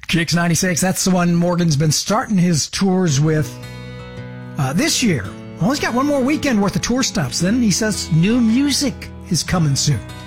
Kicks 96, that's the one Morgan's been starting his tours with this year. Well, he's got one more weekend worth of tour stops. Then he says new music is coming soon.